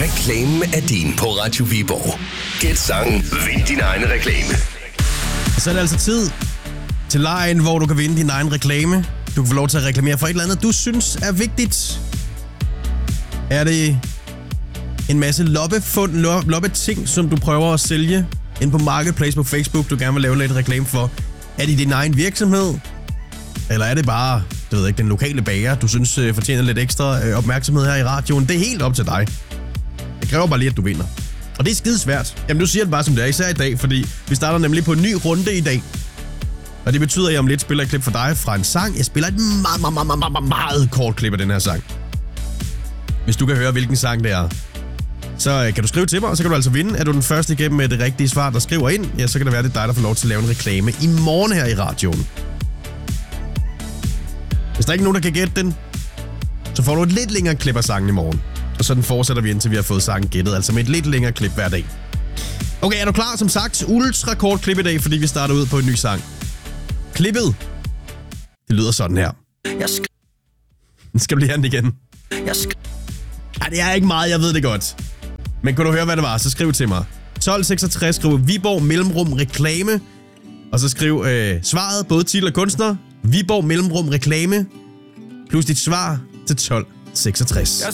Reklamen er din på Radio Viborg. Gæt sangen, vind din egen reklame. Så er det altså tid til lejen, hvor du kan vinde din egen reklame. Du kan få lov til at reklamere for et eller andet, du synes er vigtigt. Er det en masse loppeting, som du prøver at sælge ind på Marketplace på Facebook, du gerne vil lave lidt reklame for? Er det din egen virksomhed? Eller er det bare, den lokale bager, du synes fortjener lidt ekstra opmærksomhed her i radioen? Det er helt op til dig. Det kræver bare lige, at du vinder. Og det er skidesvært. Jamen, du siger det bare som det er, især i dag, fordi vi starter nemlig på en ny runde i dag. Og det betyder, at jeg om lidt spiller et klip for dig fra en sang. Jeg spiller et meget kort klip af den her sang. Hvis du kan høre, hvilken sang det er, så kan du skrive til mig, og så kan du altså vinde. Er du den første igennem med det rigtige svar, der skriver ind, ja, så kan det være, det er dig, der får lov til at lave en reklame i morgen her i radioen. Hvis der ikke er nogen, der kan gætte den, så får du et lidt længere klip af sangen i morgen. Og sådan fortsætter vi indtil vi har fået sangen gættet, altså med et lidt længere klip hver dag. Okay, er du klar? Som sagt, ultra kort klip i dag, fordi vi starter ud på en ny sang. Klippet, det lyder sådan her. Skal blive den igen? Ja, det er ikke meget, jeg ved det godt. Men kan du høre, hvad det var, så skriv til mig. 1266, skriv Viborg mellemrum reklame. Og så skriv svaret, både titel og kunstner. Viborg mellemrum reklame. Plus dit svar til 1266.